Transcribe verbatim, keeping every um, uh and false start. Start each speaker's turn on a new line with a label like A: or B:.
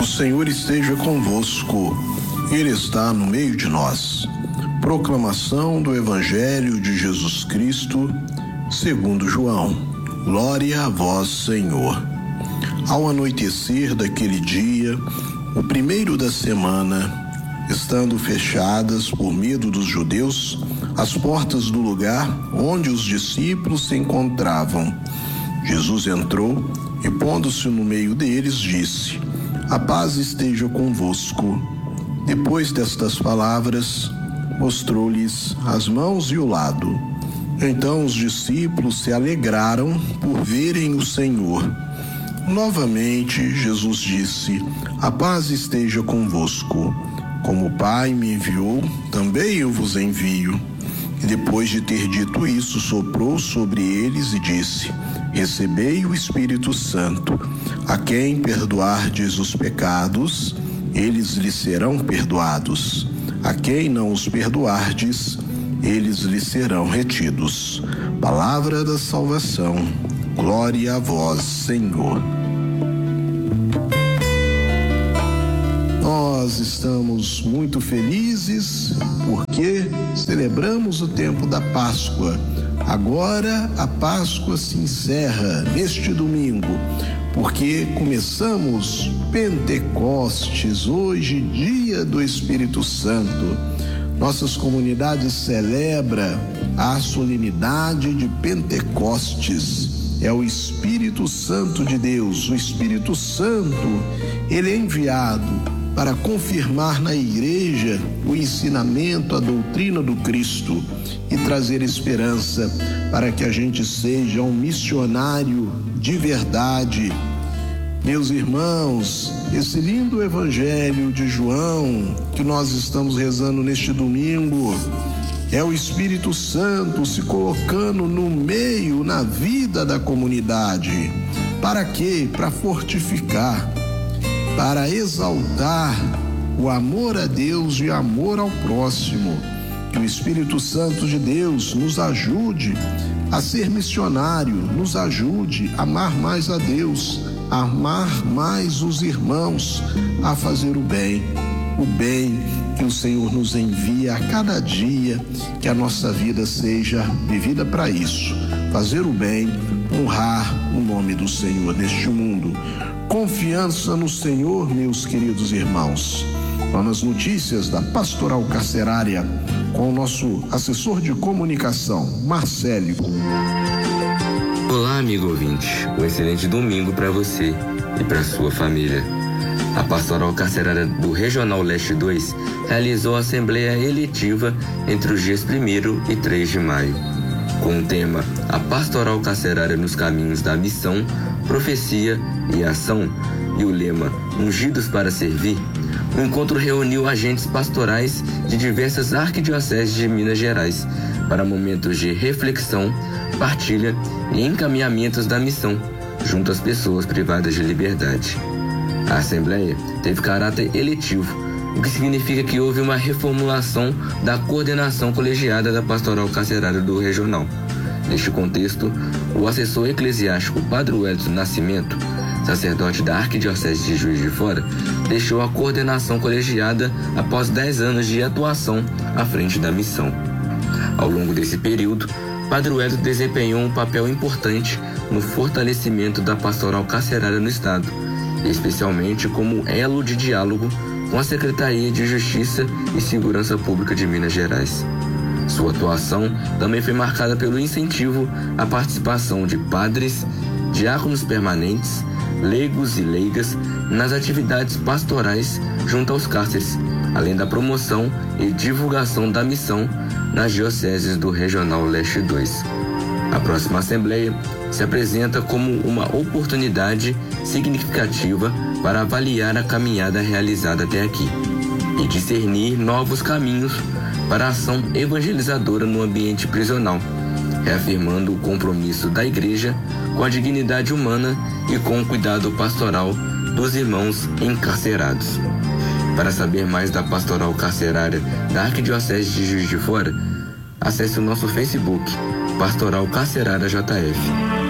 A: O Senhor esteja convosco, Ele está no meio de nós. Proclamação do Evangelho de Jesus Cristo, segundo João. Glória a vós, Senhor. Ao anoitecer daquele dia, o primeiro da semana, estando fechadas por medo dos judeus as portas do lugar onde os discípulos se encontravam, Jesus entrou e, pondo-se no meio deles, disse: a paz esteja convosco. Depois destas palavras, mostrou-lhes as mãos e o lado. Então os discípulos se alegraram por verem o Senhor. Novamente Jesus disse: a paz esteja convosco. Como o Pai me enviou, também eu vos envio. E depois de ter dito isso, soprou sobre eles e disse: recebei o Espírito Santo. A quem perdoardes os pecados, eles lhes serão perdoados. A quem não os perdoardes, eles lhes serão retidos. Palavra da salvação. Glória a vós, Senhor. Nós estamos muito felizes porque celebramos o tempo da Páscoa. Agora a Páscoa se encerra neste domingo, porque começamos Pentecostes, hoje, dia do Espírito Santo. Nossas comunidades celebram a solenidade de Pentecostes. É o Espírito Santo de Deus. O Espírito Santo, ele é enviado para confirmar na igreja o ensinamento, a doutrina do Cristo e trazer esperança para que a gente seja um missionário de verdade. Meus irmãos, esse lindo Evangelho de João que nós estamos rezando neste domingo é o Espírito Santo se colocando no meio, na vida da comunidade. Para quê? Para fortificar, para exaltar o amor a Deus e amor ao próximo. Que o Espírito Santo de Deus nos ajude a ser missionário, nos ajude a amar mais a Deus, a amar mais os irmãos, a fazer o bem, o bem que o Senhor nos envia a cada dia, que a nossa vida seja vivida para isso, fazer o bem, honrar o nome do Senhor neste mundo. Confiança no Senhor, meus queridos irmãos. Vamos às notícias da Pastoral Carcerária com o nosso assessor de comunicação, Marcélio.
B: Olá, amigo ouvinte. Um excelente domingo para você e para sua família. A Pastoral Carcerária do Regional Leste dois realizou a Assembleia Eletiva entre os dias primeiro e três de maio. Com o tema A Pastoral Carcerária nos Caminhos da Missão, Profecia e Ação e o lema Ungidos para Servir, o encontro reuniu agentes pastorais de diversas arquidioceses de Minas Gerais para momentos de reflexão, partilha e encaminhamentos da missão junto às pessoas privadas de liberdade. A Assembleia teve caráter eletivo, o que significa que houve uma reformulação da coordenação colegiada da Pastoral Carcerária do Regional. Neste contexto, o assessor eclesiástico Padre Wellington Nascimento, sacerdote da Arquidiocese de Juiz de Fora, deixou a coordenação colegiada após dez anos de atuação à frente da missão. Ao longo desse período, Padre Wellington desempenhou um papel importante no fortalecimento da pastoral carcerária no Estado, especialmente como elo de diálogo com a Secretaria de Justiça e Segurança Pública de Minas Gerais. Sua atuação também foi marcada pelo incentivo à participação de padres, diáconos permanentes, leigos e leigas nas atividades pastorais junto aos cárceres, além da promoção e divulgação da missão nas dioceses do Regional Leste dois. A próxima Assembleia se apresenta como uma oportunidade significativa para avaliar a caminhada realizada até aqui e discernir novos caminhos para a ação evangelizadora no ambiente prisional, reafirmando o compromisso da Igreja com a dignidade humana e com o cuidado pastoral dos irmãos encarcerados. Para saber mais da pastoral carcerária da Arquidiocese de Juiz de Fora, acesse o nosso Facebook, Pastoral Carcerária J F.